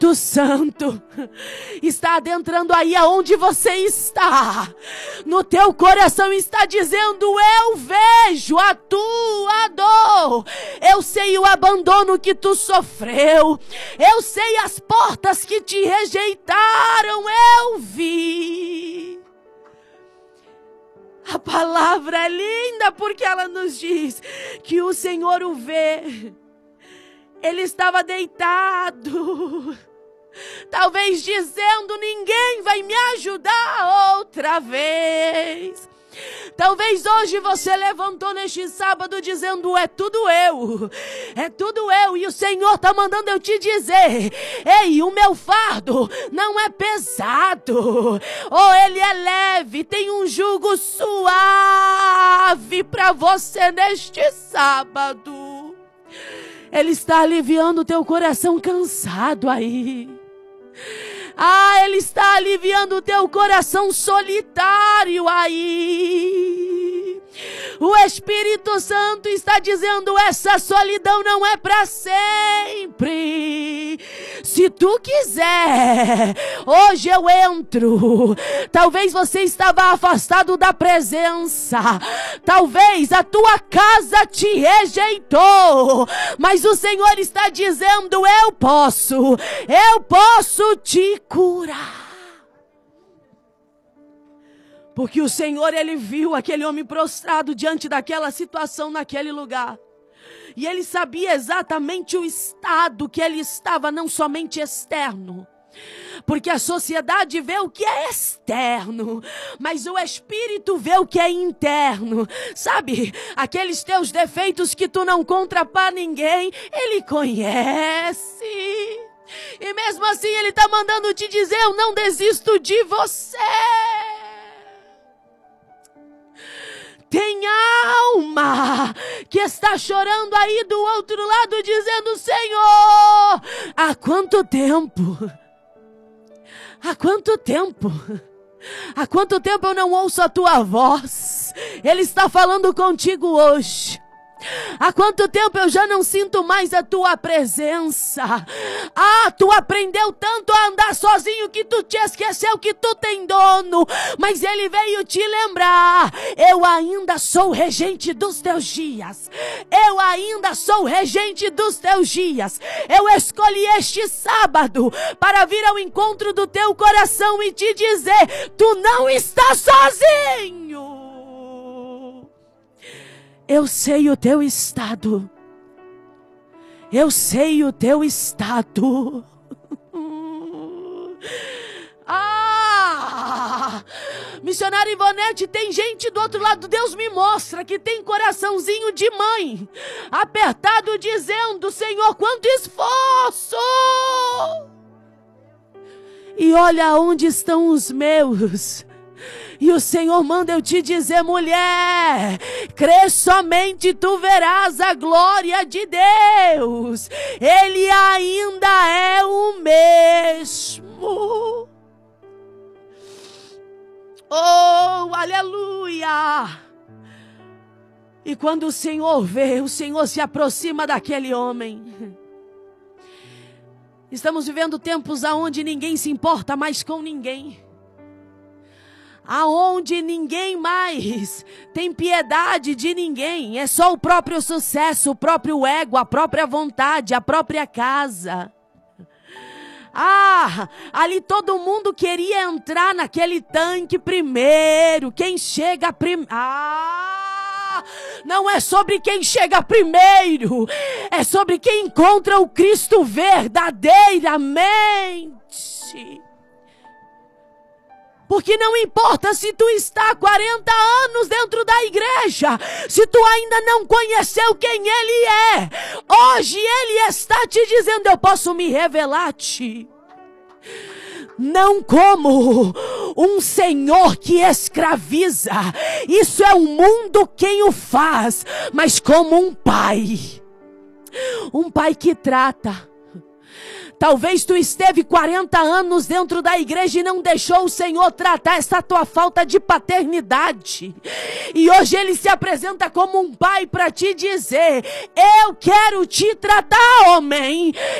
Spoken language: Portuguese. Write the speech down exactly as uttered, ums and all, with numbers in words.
Espírito Santo está adentrando aí aonde você está. No teu coração está dizendo: eu vejo a tua dor. Eu sei o abandono que tu sofreu. Eu sei as portas que te rejeitaram. Eu vi. A palavra é linda porque ela nos diz que o Senhor o vê. Ele estava deitado, talvez dizendo: ninguém vai me ajudar outra vez. Talvez hoje você levantou neste sábado dizendo: é tudo eu, é tudo eu. E o Senhor está mandando eu te dizer: ei, o meu fardo não é pesado, ou ele é leve, tem um jugo suave para você neste sábado. Ele está aliviando o teu coração cansado aí. Ah, Ele está aliviando o teu coração solitário aí. O Espírito Santo está dizendo: essa solidão não é para sempre. Se tu quiser, hoje eu entro. Talvez você estava afastado da presença. Talvez a tua casa te rejeitou. Mas o Senhor está dizendo: eu posso, eu posso te curar. Porque o Senhor, Ele viu aquele homem prostrado diante daquela situação naquele lugar. E Ele sabia exatamente o estado que ele estava, não somente externo. Porque a sociedade vê o que é externo, mas o Espírito vê o que é interno. Sabe, aqueles teus defeitos que tu não conta para ninguém, Ele conhece. E mesmo assim Ele está mandando te dizer: eu não desisto de você. Tem alma que está chorando aí do outro lado dizendo: Senhor, há quanto tempo? Há quanto tempo? Há quanto tempo eu não ouço a tua voz? Ele está falando contigo hoje. Há quanto tempo eu já não sinto mais a tua presença? Ah, tu aprendeu tanto a andar sozinho que tu te esqueceu que tu tem dono. Mas Ele veio te lembrar: eu ainda sou regente dos teus dias. Eu ainda sou regente dos teus dias. Eu escolhi este sábado para vir ao encontro do teu coração e te dizer: tu não estás sozinho. Eu sei o teu estado. Eu sei o teu estado. Ah! Missionária Ivonete, tem gente do outro lado. Deus me mostra que tem coraçãozinho de mãe apertado dizendo: Senhor, quanto esforço! E olha onde estão os meus. E o Senhor manda eu te dizer: mulher, crê somente, tu verás a glória de Deus. Ele ainda é o mesmo. Oh, aleluia! E quando o Senhor vê, o Senhor se aproxima daquele homem. Estamos vivendo tempos onde ninguém se importa mais com ninguém. Aonde ninguém mais tem piedade de ninguém. É só o próprio sucesso, o próprio ego, a própria vontade, a própria casa. Ah, ali todo mundo queria entrar naquele tanque primeiro. Quem chega primeiro... Ah, não é sobre quem chega primeiro. É sobre quem encontra o Cristo verdadeiramente. Porque não importa se tu está há quarenta anos dentro da igreja, se tu ainda não conheceu quem Ele é, hoje Ele está te dizendo: eu posso me revelar a ti. Não como um senhor que escraviza, isso é o mundo quem o faz, mas como um pai, um pai que trata. Talvez tu esteve quarenta anos dentro da igreja e não deixou o Senhor tratar essa tua falta de paternidade. E hoje Ele se apresenta como um pai para te dizer: eu quero te tratar, homem.